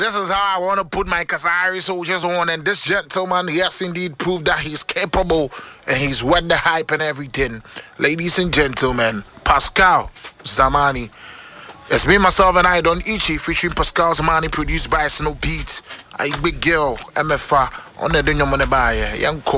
this is how I want to put my Kasari soldiers on. And this gentleman, yes, indeed, proved that he's capable and he's worth the hype and everything. Ladies and gentlemen, Pascal Zamani. It's me, myself, and I, Don Ichi, featuring Pascal Zamani, produced by Snow Beats. A big girl, MFA, on the Dunyo Monebaya, young